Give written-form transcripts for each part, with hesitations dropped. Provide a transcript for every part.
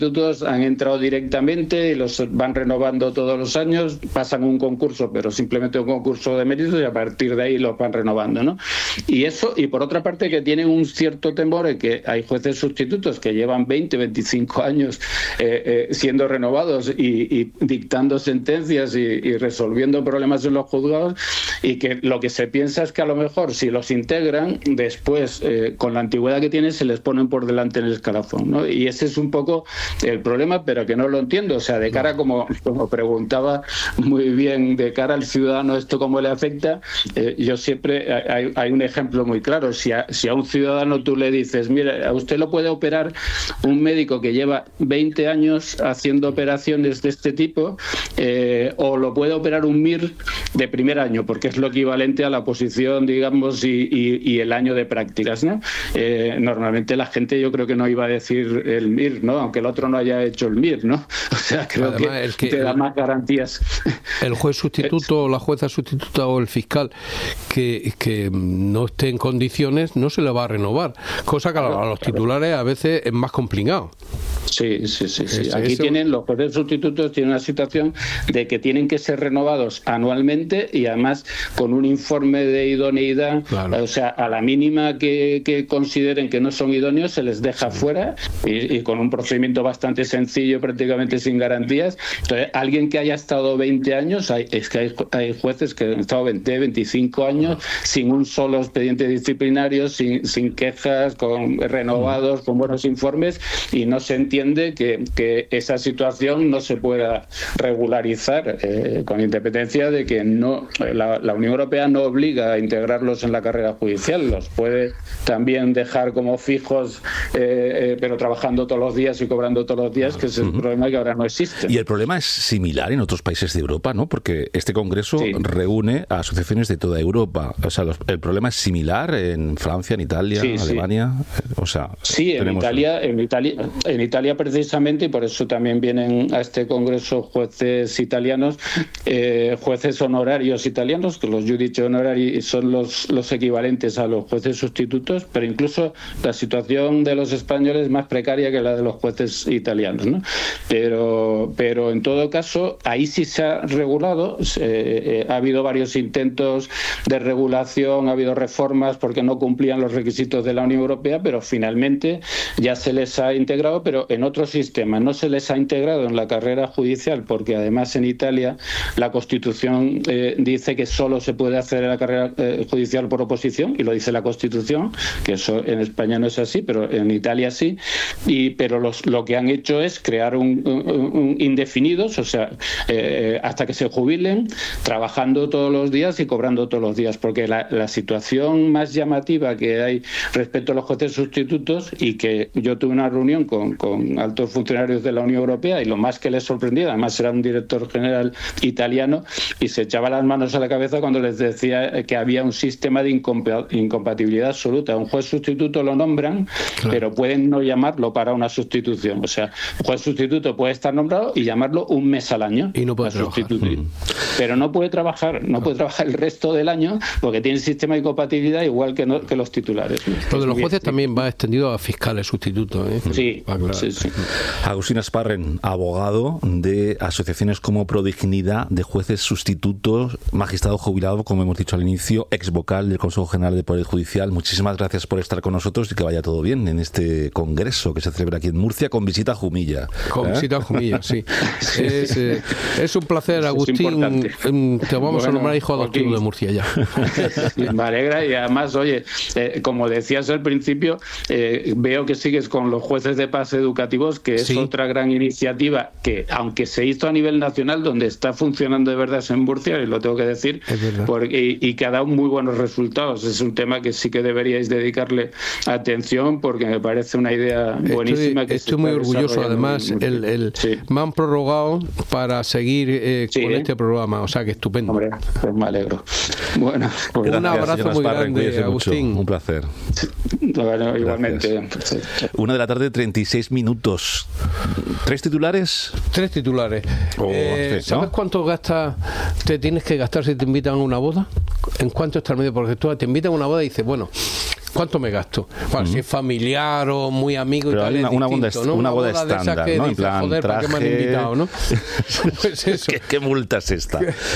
sustitutos han entrado directamente y los van renovando todos los años, pasan un concurso, pero simplemente un concurso de méritos, y a partir de ahí los van renovando, ¿no? Y eso, y por otra parte que tienen un cierto temor en que hay jueces sustitutos que llevan 20, 25 años siendo renovados y dictando sentencias y resolviendo problemas en los juzgados, y que lo que se piensa es que a lo mejor si los integran, después con la antigüedad que tienen se les ponen por delante en el escalafón, ¿no? Y ese es un poco el problema, pero que no lo entiendo. O sea, de cara, como preguntaba muy bien, de cara al ciudadano, ¿esto cómo le afecta? Yo siempre, hay un ejemplo muy claro. Si a un ciudadano tú le dices, mira, a usted lo puede operar un médico que lleva 20 años haciendo operaciones de este tipo, o lo puede operar un MIR de primer año, porque es lo equivalente a la posición, digamos, y el año de prácticas, ¿no? Normalmente la gente, yo creo que no iba a decir el MIR, ¿no? Aunque el otro no haya hecho el MIR, ¿no? O sea, creo además, que te da más garantías. El juez sustituto, la jueza sustituta o el fiscal que no esté en condiciones no se le va a renovar, cosa que a los titulares a veces es más complicado. Sí. Aquí tienen los jueces sustitutos, tienen una situación de que tienen que ser renovados anualmente y además con un informe de idoneidad. Claro. O sea, a la mínima que consideren que no son idóneos se les deja fuera, y con un procedimiento bastante sencillo, prácticamente sin garantías. Entonces, alguien que haya estado 20 años, hay jueces que han estado 20, 25 años sin un solo expediente disciplinario, sin quejas, renovados, con buenos informes, y no se entiende que esa situación no se pueda regularizar, con independencia de que la Unión Europea no obliga a integrarlos en la carrera judicial, los puede también dejar como fijos, pero trabajando todos los días y cobrando todos los días, que es el problema que ahora no existe. Y el problema es similar en otros países de Europa, ¿no? Porque este congreso reúne a asociaciones de toda Europa. O sea, el problema es similar en Francia, en Italia, Alemania. O sea, en Italia precisamente, y por eso también vienen a este congreso jueces italianos, jueces honorarios italianos, que los giudici honorari son los equivalentes a los jueces sustitutos, pero incluso la situación de los españoles es más precaria que la de los jueces italianos, ¿no? Pero en todo caso, ahí sí se ha regulado. Ha habido varios intentos de regulación, ha habido reformas porque no cumplían los requisitos de la Unión Europea, pero finalmente ya se les ha integrado, pero en otros sistemas no se les ha integrado en la carrera judicial, porque además en Italia la Constitución dice que solo se puede hacer la carrera judicial por oposición, y lo dice la Constitución, que eso en España no es así, pero en Italia sí. Pero lo que han hecho es crear un indefinidos, o sea, hasta que se jubilen, trabajando todos los días y cobrando todos los días, porque la situación más llamativa que hay respecto a los jueces sustitutos, y que yo tuve una reunión con altos funcionarios de la Unión Europea, y lo más que les sorprendía, además era un director general italiano, y se echaba las manos a la cabeza cuando les decía que había un sistema de incompatibilidad absoluta. Un juez sustituto lo nombran, pero pueden no llamarlo para una sustitución. O sea, un juez sustituto puede estar nombrado y llamarlo un mes al año y no puede sustituir. Pero no puede trabajar el resto del año, porque tiene sistema de incompatibilidad igual que los titulares. Lo de los jueces también va extendido a fiscales sustitutos, ¿eh? Sí. Agustín Asparren, abogado de asociaciones como Prodignidad, de jueces sustitutos, magistrado jubilado, como hemos dicho al inicio, ex vocal del Consejo General del Poder Judicial. Muchísimas gracias por estar con nosotros y que vaya todo bien en este congreso que se celebra aquí en Murcia con visita a Jumilla. Visita a Jumilla, sí. Es un placer, Agustín. Te vamos a nombrar hijo adoptivo de Murcia ya. Me alegra, y además, oye, como decías al principio, veo que sigues con los jueces de paz educativos, que es otra gran iniciativa que, aunque se hizo a nivel nacional, donde está funcionando de verdad es en Murcia, y lo tengo que decir, y que ha dado muy buenos resultados. Es un tema que sí que deberíais dedicarle atención, porque me parece una idea buenísima. Estoy muy orgulloso, además, me han prorrogado para seguir con este programa, o sea que estupendo. Hombre, pues me alegro. Bueno, pues un abrazo muy grande, Agustín. Mucho. Un placer. Bueno, igualmente. 1:36 p.m. ¿Tres titulares? Tres titulares. ¿Sabes cuánto te tienes que gastar si te invitan a una boda? ¿En cuánto está el medio? Porque tú te invitan a una boda y dices, bueno, ¿cuánto me gasto? Bueno, si es familiar o muy amigo y tal, es distinto, ¿no? Una boda estándar, que ¿no? dices, En plan, joder, ¿para qué me han invitado, no? Pues eso. ¿Qué multa es esta?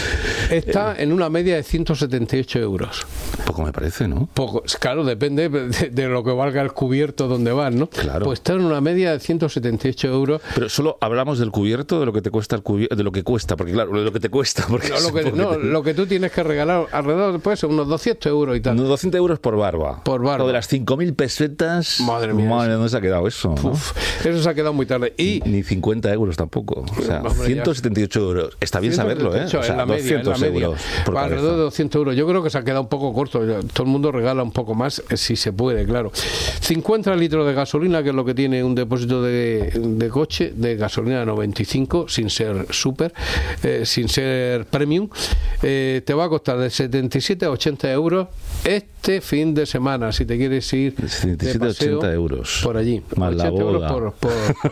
Está en una media de 178 euros. Poco me parece, ¿no? Poco, claro, depende de lo que valga el cubierto donde vas, ¿no? Claro. Pues está en una media de 178 euros. Pero solo hablamos del cubierto, de lo que te cuesta el cubierto, de lo que cuesta, porque claro, de lo que te cuesta. Porque lo que tú tienes que regalar alrededor, pues, unos 200 euros y tal. Unos 200 euros por barba. Por barba. Lo de las 5.000 pesetas. Madre mía. ¿Dónde se ha quedado eso? ¿No? Eso se ha quedado muy tarde. Y ni 50 euros tampoco. O sea, hombre, 178 euros. Está bien saberlo, ¿eh? O sea, la media, 200 euros por alrededor de 200 euros. Yo creo que se ha quedado un poco corto. Todo el mundo regala un poco más, si se puede, claro. 50 litros de gasolina, que es lo que tiene un depósito de coche, de gasolina 95, sin ser super, sin ser premium, te va a costar de 77 a 80 euros este fin de semana, si te quieres ir 77 de paseo 80 euros por allí. Más la boda. Por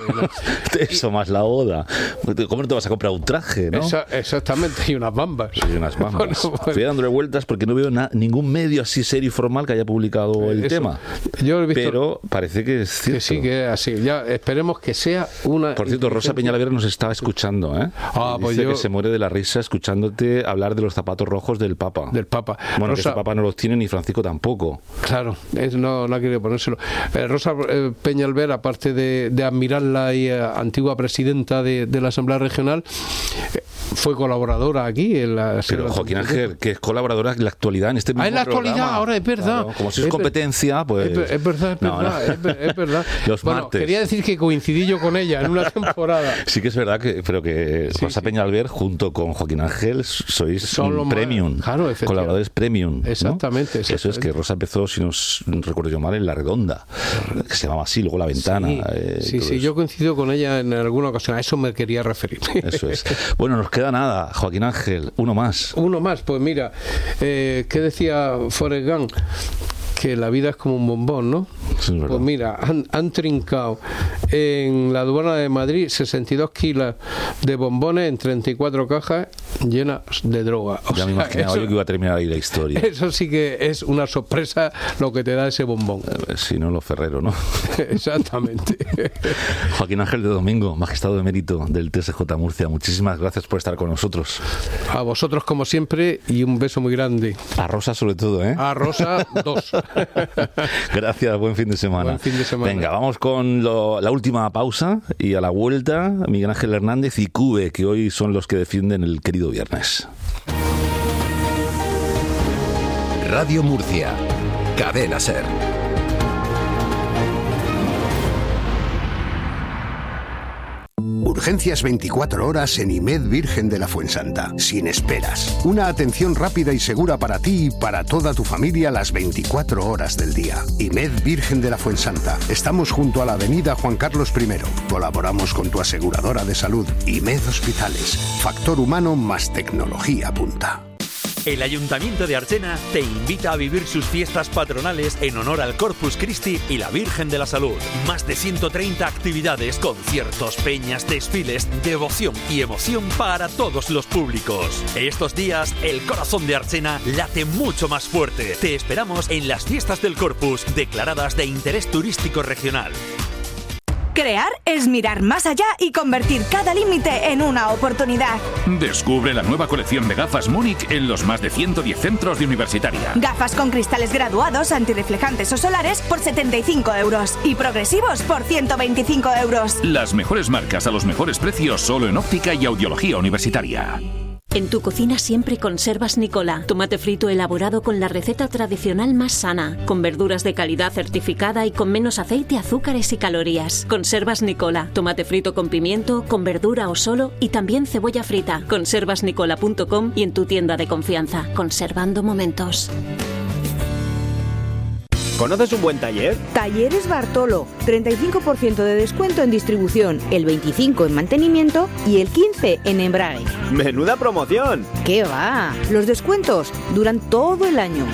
Eso, más la boda. ¿Cómo no te vas a comprar un traje, no? Exactamente, y unas bambas. Y unas bambas. Estoy dándole vueltas porque no veo ningún medio así serio y formal que haya publicado el tema. Yo he visto, pero parece que es cierto. Que sí, que es así. Ya esperemos que sea una... Por cierto, Rosa Peñalver nos estaba escuchando, ¿eh? Pues dice que se muere de la risa escuchándote hablar de los zapatos rojos del Papa. Del Papa. Bueno, Rosa, que ese Papa no los tiene ni Francisco tampoco. Claro, no ha querido ponérselo. Rosa Peñalver, aparte de admirarla y antigua presidenta de la Asamblea Regional, fue colaboradora aquí en la... Pero Joaquín Ángel, que es colaboradora en la actualidad en este mismo en la actualidad, programa. ahora es verdad. Claro, como si es competencia, pues... Es verdad. Es verdad. Los martes. Quería decir que coincidí yo con ella en una temporada. Sí que es verdad, pero que Rosa Peñalver junto con Joaquín Ángel sois premium. Claro, colaboradores premium. Exactamente. ¿no? Eso es que Rosa empezó, si no recuerdo yo mal, en La Redonda, que se llamaba así, luego La Ventana. Sí, yo coincido con ella en alguna ocasión. A eso me quería referir. Eso es. Bueno, nos queda nada, Joaquín Ángel, uno más, pues mira, ¿qué decía Forrest Gump? Que la vida es como un bombón, ¿no? Sí, pues mira, han trincado en la aduana de Madrid 62 kilos de bombones en 34 cajas llenas de droga. Ya me imaginaba yo que iba a terminar ahí la historia. Eso sí que es una sorpresa lo que te da ese bombón. Si no, lo Ferrero, ¿no? Exactamente. Joaquín Ángel de Domingo, magistrado de mérito del TSJ Murcia, muchísimas gracias por estar con nosotros. A vosotros como siempre y un beso muy grande. A Rosa sobre todo, ¿eh? A Rosa 2. Gracias, buen fin de semana. Buen fin de semana. Venga, vamos con la última pausa y a la vuelta Miguel Ángel Hernández y Cube, que hoy son los que defienden el querido viernes. Radio Murcia, Cadena SER. Urgencias 24 horas en IMED Virgen de la Fuensanta. Sin esperas. Una atención rápida y segura para ti y para toda tu familia las 24 horas del día. IMED Virgen de la Fuensanta. Estamos junto a la avenida Juan Carlos I. Colaboramos con tu aseguradora de salud. IMED Hospitales. Factor humano más tecnología punta. El Ayuntamiento de Archena te invita a vivir sus fiestas patronales en honor al Corpus Christi y la Virgen de la Salud. Más de 130 actividades, conciertos, peñas, desfiles, devoción y emoción para todos los públicos. Estos días, el corazón de Archena late mucho más fuerte. Te esperamos en las fiestas del Corpus, declaradas de interés turístico regional. Crear es mirar más allá y convertir cada límite en una oportunidad. Descubre la nueva colección de gafas Múnich en los más de 110 centros de Universitaria. Gafas con cristales graduados, antirreflejantes o solares por 75 euros y progresivos por 125 euros. Las mejores marcas a los mejores precios solo en óptica y audiología universitaria. En tu cocina siempre conservas Nicola, tomate frito elaborado con la receta tradicional más sana, con verduras de calidad certificada y con menos aceite, azúcares y calorías. Conservas Nicola, tomate frito con pimiento, con verdura o solo y también cebolla frita. Conservasnicola.com y en tu tienda de confianza, conservando momentos. ¿Conoces un buen taller? Talleres Bartolo, 35% de descuento en distribución, el 25% en mantenimiento y el 15% en embrague. ¡Menuda promoción! ¿Qué va? Los descuentos duran todo el año.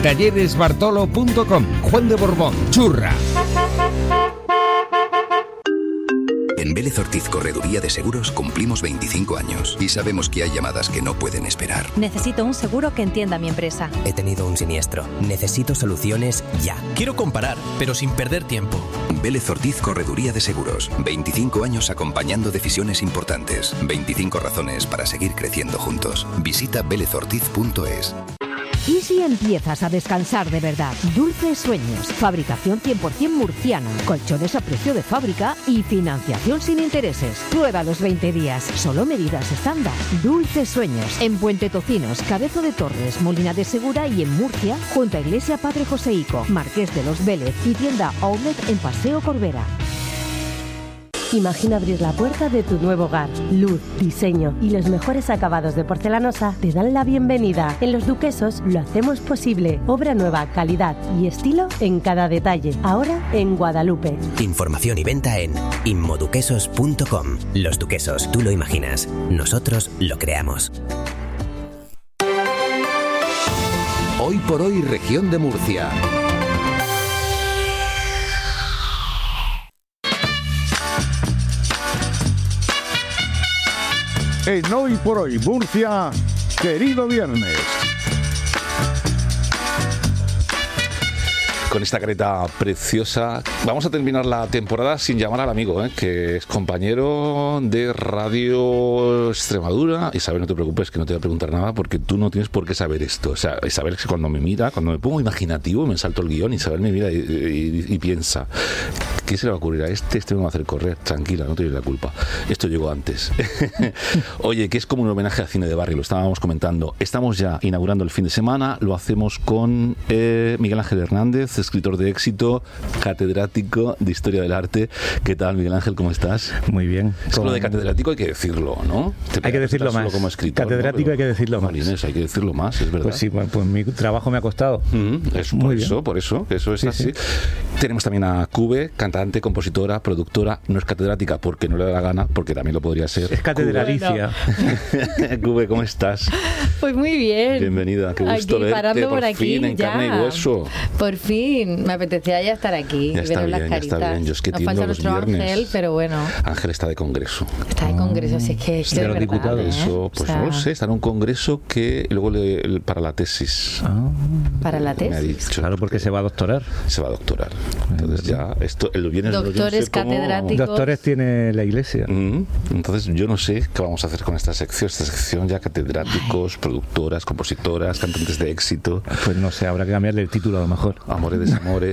Talleresbartolo.com. Juan de Borbón, Churra. En Vélez Ortiz Correduría de Seguros cumplimos 25 años y sabemos que hay llamadas que no pueden esperar. Necesito un seguro que entienda mi empresa. He tenido un siniestro. Necesito soluciones ya. Quiero comparar, pero sin perder tiempo. Vélez Ortiz Correduría de Seguros. 25 años acompañando decisiones importantes. 25 razones para seguir creciendo juntos. Visita velezortiz.es. ¿Y si empiezas a descansar de verdad? Dulces Sueños, fabricación 100% murciana, colchones a precio de fábrica y financiación sin intereses. Prueba los 20 días, solo medidas estándar. Dulces Sueños, en Puente Tocinos, Cabezo de Torres, Molina de Segura y en Murcia, junto a Iglesia Padre Joseico, Marqués de los Vélez y tienda Outlet en Paseo Corbera. Imagina abrir la puerta de tu nuevo hogar. Luz, diseño y los mejores acabados de porcelanosa te dan la bienvenida. En Los Duquesos lo hacemos posible. Obra nueva, calidad y estilo en cada detalle. Ahora en Guadalupe. Información y venta en inmoduquesos.com. Los Duquesos, tú lo imaginas. Nosotros lo creamos. Hoy por hoy, región de Murcia. En Hoy por Hoy Murcia, querido viernes. Con esta careta preciosa vamos a terminar la temporada sin llamar al amigo, que es compañero de Radio Extremadura. Isabel, no te preocupes, que no te voy a preguntar nada porque tú no tienes por qué saber esto. O sea, Isabel, que cuando me mira, cuando me pongo imaginativo, me salto el guión, Isabel me mira y piensa, ¿qué se le va a ocurrir a este? Este me va a hacer correr. Tranquila, no te doy la culpa. Esto llegó antes. Oye, que es como un homenaje al cine de barrio, lo estábamos comentando. Estamos ya inaugurando el fin de semana, lo hacemos con Miguel Ángel Hernández, escritor de éxito, catedrático de Historia del Arte. ¿Qué tal, Miguel Ángel? ¿Cómo estás? Muy bien. Es que lo de catedrático hay que decirlo, ¿no? Hay que decirlo más. Como escritor, catedrático, ¿no? Hay que decirlo más. Inés, hay que decirlo más, es verdad. Pues sí, pues mi trabajo me ha costado. Es por eso, eso es así. Sí. Tenemos también a Cube, cantante, compositora, productora. No es catedrática porque no le da la gana, porque también lo podría ser. Es catedralicia. Cube, ¿cómo estás? Pues muy bien. Bienvenida, qué gusto aquí, verte por aquí, fin en ya. carne y hueso. Por fin, me apetecía ya estar aquí. Ya está bien, ya está bien. Yo es que nos falta nuestro Ángel, pero bueno. Ángel está de congreso. Está de congreso, así es que de los verdad, diputados. Eso, pues o sea, no lo sé, está en un congreso que luego para la tesis. Para la tesis. Me ha dicho. Claro, porque se va a doctorar. Se va a doctorar. Entonces ya, esto, el viernes doctores catedráticos. Doctores tiene la iglesia. Entonces yo no sé qué vamos a hacer con esta sección. Esta sección ya catedráticos, productoras, compositoras, cantantes de éxito. Pues no sé, habrá que cambiarle el título a lo mejor. Amore, desamore.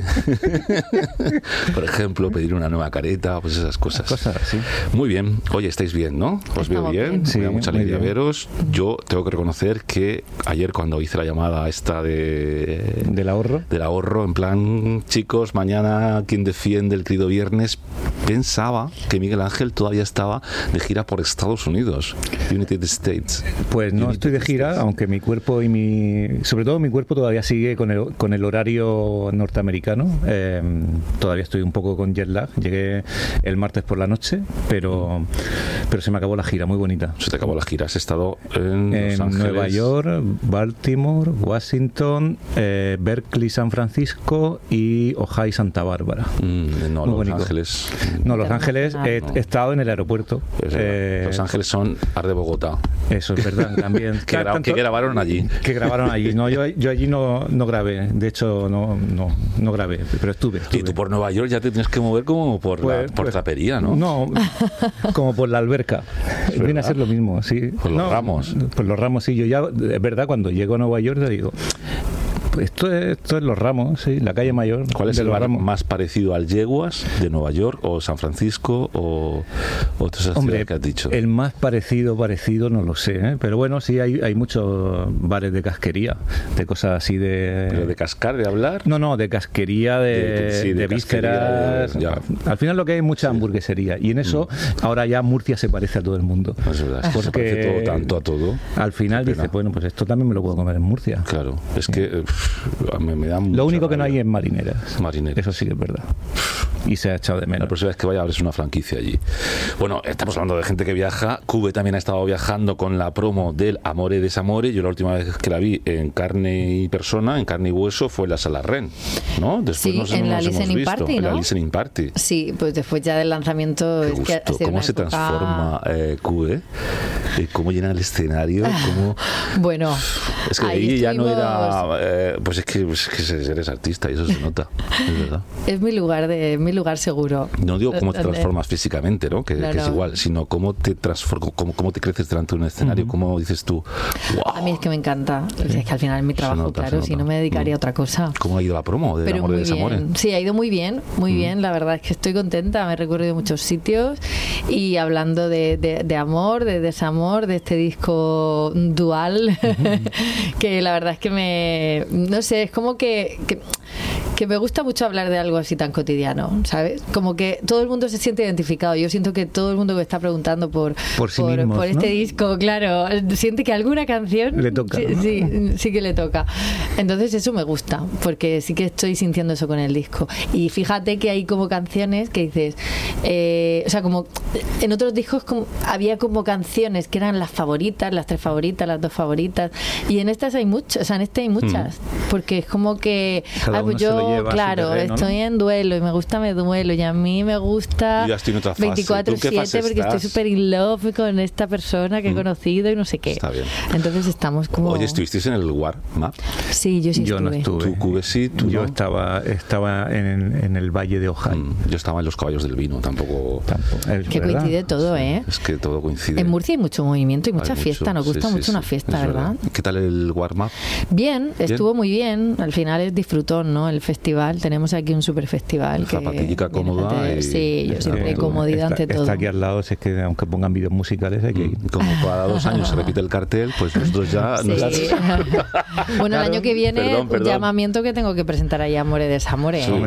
Por ejemplo, pedir una nueva careta, pues esas cosas. Sí. Muy bien. Oye, estáis bien, ¿no? Os veo bien. Sí, me da mucha alegría veros. Yo tengo que reconocer que ayer cuando hice la llamada esta del ahorro, en plan, chicos, mañana ¿quién defiende el querido viernes? Pensaba que Miguel Ángel todavía estaba de gira por Estados Unidos, United States. Pues no estoy de gira, aunque mi cuerpo sobre todo mi cuerpo todavía sigue con el horario norteamericano. Todavía estoy un poco con jet lag. Llegué el martes por la noche, pero se me acabó la gira, muy bonita. Se te acabó la gira. Has estado en Los Ángeles, Nueva York, Baltimore, Washington, Berkeley, San Francisco y Ojai, Santa Bárbara. No, Los Ángeles. No, Los Ángeles he estado en el aeropuerto. Los Ángeles son Ar de Bogotá. Eso es verdad, también. que grabaron allí. Que grabaron allí. No, yo allí no grabé. De hecho, no grabé, pero estuve. Y tú por Nueva York ya te tienes que mover como por trapería, ¿no? No, como por la alberca. Viene a ser lo mismo, sí. Por los ramos. Por los ramos, sí. Yo ya, es verdad, cuando llego a Nueva York, te digo... Esto es Los Ramos, sí, la calle Mayor. ¿Cuál es el bar más parecido al Yeguas de Nueva York o San Francisco o todas esas ciudades que has dicho? El más parecido no lo sé, pero bueno, sí hay muchos bares de casquería, de cosas así de... ¿Pero de cascar, de hablar? No, de casquería, de vísceras. Al final lo que hay es mucha hamburguesería y en eso ahora ya Murcia se parece a todo el mundo. Es verdad, porque se parece todo tanto a todo. Al final dice, bueno, pues esto también me lo puedo comer en Murcia. Claro, es que... me da Lo único que no hay es marineras. Marineras. Eso sí que es verdad. Y se ha echado de menos. La próxima vez que vaya abres una franquicia allí. Bueno, estamos hablando de gente que viaja. Cube también ha estado viajando con la promo del Amore Desamore. Yo la última vez que la vi en carne y persona, en carne y hueso, fue en la Sala Ren, ¿no? Después sí, nos en la Listening Party, ¿no? En la Listening Party. Sí, pues después ya del lanzamiento... Qué gusto, es que cómo se transforma Cube, cómo llena el escenario, cómo... Bueno, es que ahí ya no era... pues es que eres artista y eso se nota, es verdad. Es mi lugar seguro. No digo cómo te transformas físicamente, ¿no? Que es no. igual, sino cómo te transformas, cómo te creces delante de un escenario, cómo dices tú, wow. A mí es que me encanta. O sea, es que al final es mi trabajo, claro, si no me dedicaría a otra cosa. ¿Cómo ha ido la promo del Amor de Desamore? Sí, ha ido muy bien, bien. La verdad es que estoy contenta. Me he recorrido muchos sitios y hablando de amor, de desamor, de este disco dual, que la verdad es que no sé, es como que me gusta mucho hablar de algo así tan cotidiano, ¿sabes? Como que todo el mundo se siente identificado. Yo siento que todo el mundo que está preguntando por este disco, claro, siente que alguna canción le toca, ¿no? sí que le toca. Entonces eso me gusta, porque sí que estoy sintiendo eso con el disco. Y fíjate que hay como canciones que dices, o sea, como en otros discos había como canciones que eran las favoritas, las 3 favoritas, las 2 favoritas, y en estas hay muchas, o sea, en este hay muchas, porque es como que pues yo, claro, estoy en duelo y me gusta mi duelo, y a mí me gusta 24/7 porque estoy súper in love con esta persona que he conocido y no sé qué. Está bien. Entonces estamos como... Oye, ¿estuvisteis en el Warm-Up? Sí, yo sí estuve. Yo no estuve. ¿Tú, Cube, sí? ¿Tú yo no? estaba en el Valle de Ojai. Yo estaba en los Caballos del Vino, tampoco. Que coincide todo, ¿eh? Es que todo coincide. En Murcia hay mucho movimiento y mucha fiesta. Nos gusta mucho una fiesta, ¿verdad? ¿Qué tal el Warm-Up? Bien, estuvo muy bien. Al final es disfrutón, ¿no? El festival. Tenemos aquí un super festival. Zapatillica cómoda. Sí, yo siempre comodidad ante todo. Está aquí al lado, es que aunque pongan vídeos musicales hay que ir. Como cada 2 años se repite el cartel, pues nosotros ya... Sí. Bueno, el año que viene, un llamamiento que tengo que presentar ahí, Amore Desamore. Sí,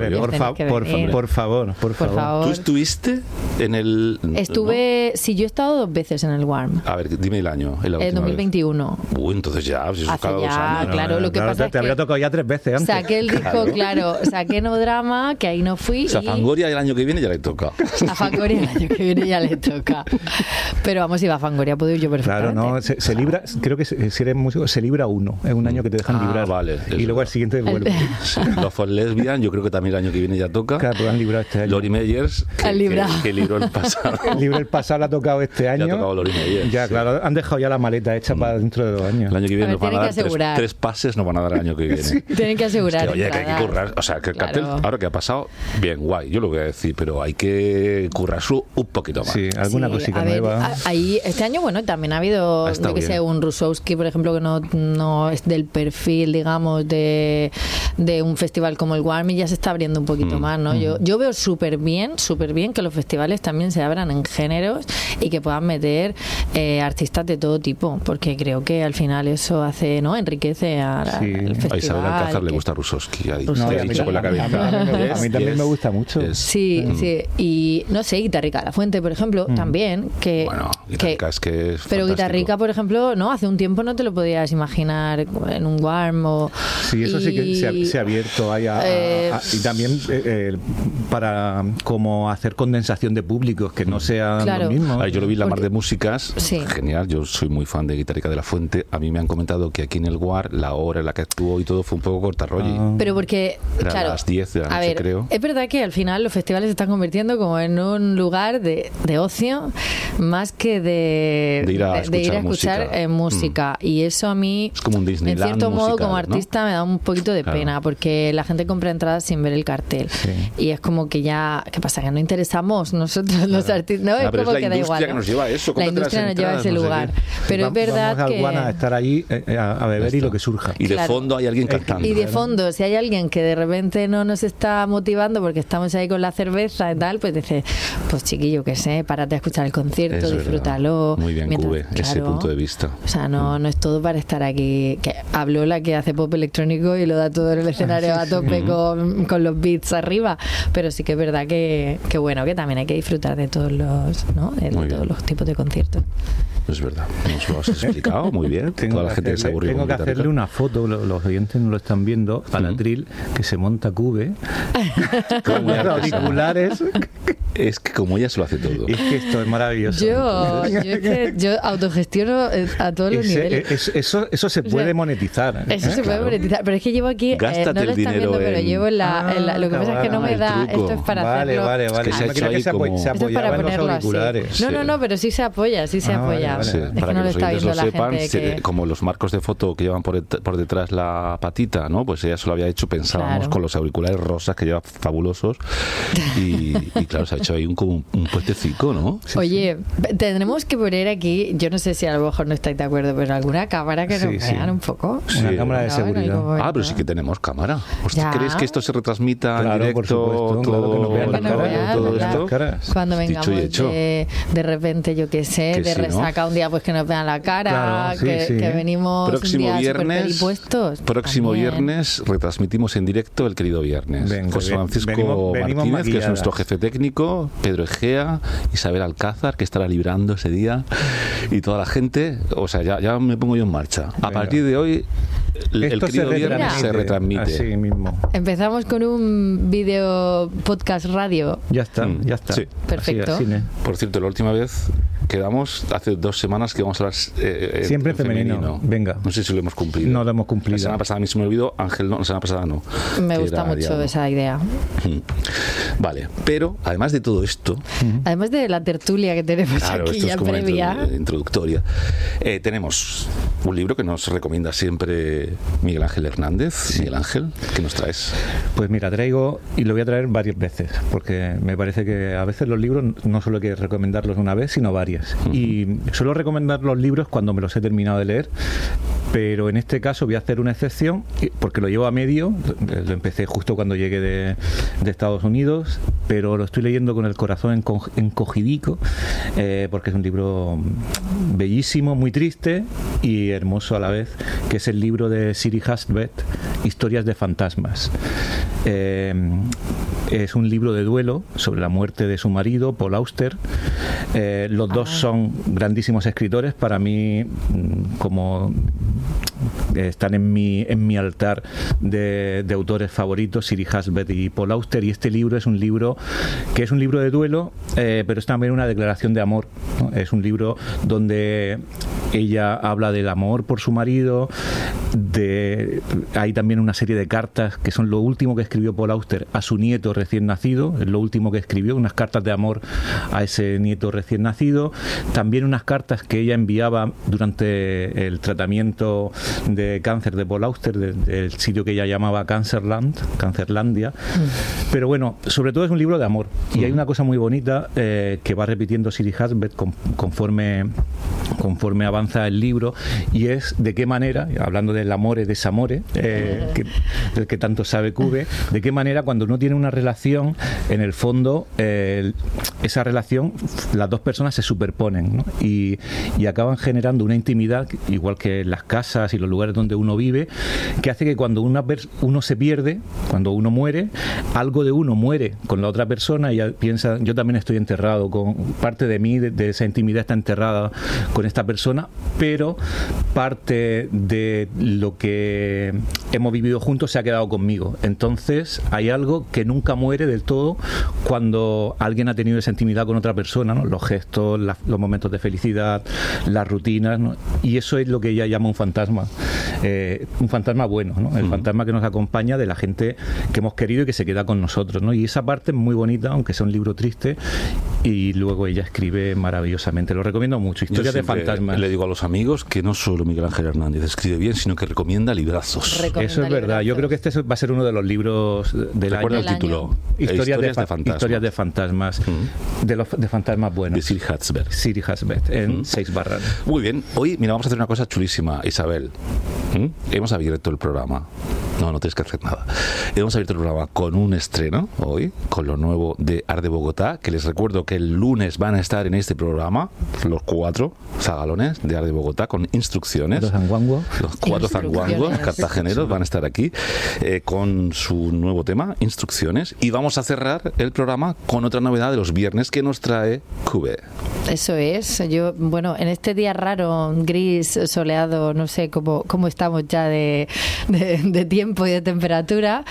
por favor. ¿Tú estuviste en el...? Estuve... Sí, yo he estado 2 veces en el Warm. A ver, dime el año. En 2021. Entonces ya, si eso cada 2 años. Claro, lo que pasa es que... Te habría tocado ya 3 veces antes. Saqué el disco, claro, saqué No Drama, que ahí no fui. O sea, Fangoria el año que viene ya le toca. A Fangoria el año que viene ya le toca. Pero vamos, si va a Fangoria puedo ir yo perfectamente. Claro, no, se libra, creo que si eres músico, se libra uno. Es un año que te dejan librar. Vale. Y luego al siguiente vuelve. Sí. Los For Lesbian, yo creo que también el año que viene ya toca. Claro, han librado este año. Lori Meyers, que libró el pasado. Libró el pasado, la ha tocado este año. Ya ha tocado Lori Meyers. Ya, claro, han dejado ya la maleta hecha para dentro de 2 años. El año que viene nos van a dar 3 pases, nos van a dar el año que viene. Sí. Tienen que asegurar. Es que, oye, que hay que currar. O sea, que el cartel, ahora que ha pasado, bien, guay, yo lo voy a decir, pero hay que currarlo un poquito más. Sí, alguna cosita nueva. Ahí, este año, bueno, también ha habido, yo que sé, un Rusowski, por ejemplo, que no es del perfil, digamos, de un festival como el Warm, y ya se está abriendo un poquito más, ¿no? Yo veo súper bien que los festivales también se abran en géneros y que puedan meter artistas de todo tipo, porque creo que al final eso hace, ¿no? Enriquece al festival. A Isabel Alcázar le gusta Rusowski, ha dicho con la cabeza. A mí también me gusta mucho. Sí. Y no sé, Guitarrica La Fuente, por ejemplo, también, que... Bueno, Guitarrica es que es pero fantástico. Guitarrica, por ejemplo, no, hace un tiempo no te lo podías imaginar en un Warm o... Sí, eso sí que se ha abierto ahí y también para como hacer condensación de públicos, que no sean lo mismo. Yo lo vi en la Mar de Músicas, genial, yo soy muy fan de Guitarrica de La Fuente. A mí me han comentado que aquí en el War, la hora en la que actuó y todo fue un poco cortarrollo. Pero porque, claro, a las 10 de la noche, creo. Es verdad que al final los festivales se están convirtiendo como en un lugar de ocio más que de ir a escuchar música. Y eso a mí, es como un Disneyland en cierto modo, musical, como artista, me da un poquito de pena, porque la gente compra entradas sin ver el cartel. Y es como que ya, ¿qué pasa? Que no interesamos nosotros los artistas. No, es como que da igual. Que nos lleva a eso, la industria nos lleva a ese lugar. Pero es verdad vamos que... a estar allí a beber y lo que surja. Y de fondo hay alguien cantando. Y de fondo, si hay alguien que de repente no nos está motivando porque estamos ahí con la cerveza y tal, pues dice, pues chiquillo, que sé, párate a escuchar el concierto, es disfrútalo. Muy bien, Cube, ese punto de vista. O sea, no es todo para estar aquí. Que habló la que hace pop electrónico y lo da todo en el escenario a tope con los beats arriba, pero sí que es verdad que bueno, que también hay que disfrutar de todos los, ¿no? De todos los tipos de conciertos. Es verdad, nos lo has explicado muy bien. Toda la gente que se aburrió. Tengo que hacerle una foto, los oyentes no lo están viendo, a la Atril, que se monta Cube con los auriculares. Es que como ella se lo hace todo. Es que esto es maravilloso. Yo autogestiono a todos los niveles. Eso se puede monetizar. Eso se puede monetizar, pero es que llevo aquí, no lo están viendo, pero llevo en la... lo que pasa es que no me da, esto es para hacerlo. Vale. Es que se ha hecho ahí como... Esto es para ponerlo así. No, pero sí se apoya, sí se apoya. Sí, es para que no los lo está oyentes viendo lo la sepan, gente que... como los marcos de foto que llevan por detrás la patita, ¿no? Pues ella se lo había hecho, pensábamos, con los auriculares rosas que lleva fabulosos y claro, se ha hecho ahí como un puestecico, ¿no? Oye, tendremos que poner aquí, yo no sé si a lo mejor no estáis de acuerdo, pero alguna cámara que nos vean un poco. Una cámara de seguridad. Pero sí que tenemos cámara. ¿Creéis que esto se retransmita en directo? Por supuesto, todo, que nos vean todo esto. Cuando vengamos de repente, yo qué sé, de resaca un día, pues que nos vean la cara, que venimos próximo un día viernes, próximo viernes retransmitimos en directo el querido viernes. José Francisco Martínez, que es nuestro jefe técnico, Pedro Egea, Isabel Alcázar, que estará librando ese día, y toda la gente. O sea, ya me pongo yo en marcha. A partir de hoy el querido viernes se retransmite. Así mismo. Empezamos con un video podcast radio. Ya está. Sí. Perfecto. Así, por cierto, la última vez quedamos hace 2 semanas que vamos a hablar siempre femenino. Venga. No sé si lo hemos cumplido. No lo hemos cumplido. La semana pasada a mí se me olvidó, Ángel no, la semana pasada no. Me gusta mucho esa idea. Vale, pero además de todo esto, además de la tertulia que tenemos aquí esto ya es como previa, introductoria, tenemos un libro que nos recomienda siempre Miguel Ángel Hernández. Sí. Miguel Ángel, ¿qué nos traes? Pues mira, traigo, y lo voy a traer varias veces, porque me parece que a veces los libros no solo hay que recomendarlos una vez, sino varias. Y suelo recomendar los libros cuando me los he terminado de leer, pero en este caso voy a hacer una excepción porque lo llevo a medio. Lo empecé justo cuando llegué de Estados Unidos, pero lo estoy leyendo con el corazón encogidico, porque es un libro bellísimo, muy triste y hermoso a la vez, que es el libro de Siri Hustvedt, Historias de fantasmas. Es un libro de duelo sobre la muerte de su marido, Paul Auster. Los dos son grandísimos escritores. Para mí, como están en mi altar de autores favoritos, Siri Hustvedt y Paul Auster, y este libro es un libro que es un libro de duelo, pero es también una declaración de amor, ¿no? Es un libro donde ella habla del amor por su marido, hay también una serie de cartas que son lo último que escribió Paul Auster a su nieto recién nacido, es lo último que escribió, unas cartas de amor a ese nieto recién nacido, también unas cartas que ella enviaba durante el tratamiento de cáncer de Paul Auster, del sitio que ella llamaba Cancerlandia. Pero bueno, sobre todo es un libro de amor, y hay una cosa muy bonita que va repitiendo Siri Hustvedt conforme avanza el libro, y es de qué manera, hablando del amore desamore, del que tanto sabe Cube, de qué manera cuando uno tiene una relación, en el fondo esa relación, las dos personas se superponen, ¿no? y acaban generando una intimidad, igual que en las casas y los lugares donde uno vive, que hace que cuando uno se pierde, cuando uno muere, algo de uno muere con la otra persona, y ella piensa, yo también estoy enterrado, con parte de mí, de esa intimidad está enterrada con esta persona, pero parte de lo que hemos vivido juntos se ha quedado conmigo. Entonces hay algo que nunca muere del todo cuando alguien ha tenido esa intimidad con otra persona, ¿no? Los gestos, los momentos de felicidad, las rutinas, ¿no? Y eso es lo que ella llama un fantasma bueno, ¿no? El fantasma que nos acompaña de la gente que hemos querido y que se queda con nosotros, ¿no? Y esa parte es muy bonita, aunque sea un libro triste, y luego ella escribe maravillosamente. Lo recomiendo mucho. Historias de fantasmas. Le digo a los amigos que no solo Miguel Ángel Hernández escribe bien, sino que recomienda librazos. Eso es verdad. Yo creo que este va a ser uno de los libros del año. Recuerda el título. Historias de fantasmas. De fantasmas buenos. De Siri Hustvedt. Siri Hustvedt, en 6 barras. Muy bien. Hoy, mira, vamos a hacer una cosa chulísima, Isabel. Hemos abierto el programa No tienes que hacer nada. Hemos abierto el programa con un estreno hoy, con lo nuevo de Art de Bogotá, que les recuerdo que el lunes van a estar en este programa los 4 zagalones de Art de Bogotá con instrucciones. Los Los 4 zanguangos cartageneros van a estar aquí con su nuevo tema, Instrucciones, y vamos a cerrar el programa con otra novedad de los viernes que nos trae QB. Eso es. Yo, bueno, en este día raro, gris, soleado, no sé cómo estamos ya de tiempo y de temperatura,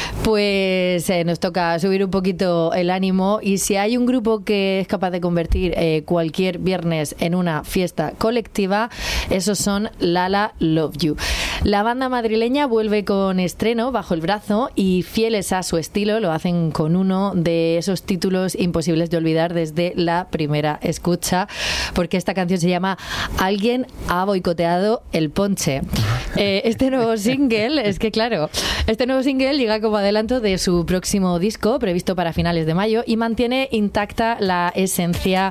pues nos toca subir un poquito el ánimo, y si hay un grupo que es capaz de convertir cualquier viernes en una fiesta colectiva, esos son Lala Love You. La banda madrileña vuelve con estreno bajo el brazo, y fieles a su estilo lo hacen con uno de esos títulos imposibles de olvidar desde la primera escucha, porque esta canción se llama Alguien ha boicoteado el ponche. Este nuevo single, este nuevo single llega como adelanto de su próximo disco, previsto para finales de mayo, y mantiene intacta la esencia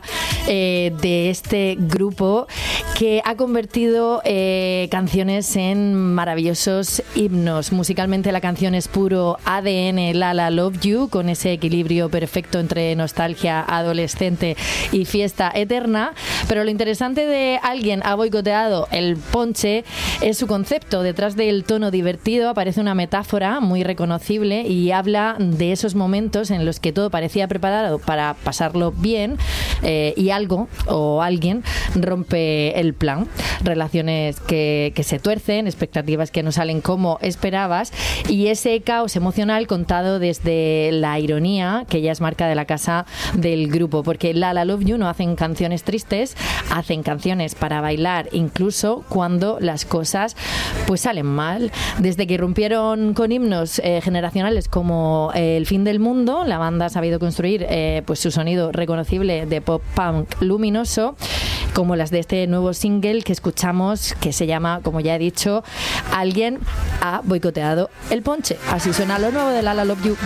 de este grupo, que ha convertido canciones en maravillosos himnos. Musicalmente la canción es puro ADN Lala Love You, con ese equilibrio perfecto entre nostalgia adolescente y fiesta eterna, pero lo interesante de Alguien ha boicoteado el ponche es su concepto. Detrás del tono divertido aparece una metáfora muy reconocible y habla de esos momentos en los que todo parecía preparado para pasarlo bien, y algo o alguien rompe el plan. Relaciones que se tuercen, expectativas que no salen como esperabas, y ese caos emocional contado desde la ironía que ya es marca de la casa del grupo, porque Lala Love You no hacen canciones tristes, hacen canciones para bailar incluso cuando las cosas pues salen mal. Desde que irrumpieron con himnos generacionales como El fin del mundo, la banda ha sabido construir pues su sonido reconocible de pop punk luminoso, como las de este nuevo single que escuchamos, que se llama, como ya he dicho, Alguien ha boicoteado el ponche. Así suena lo nuevo de Lala Love You.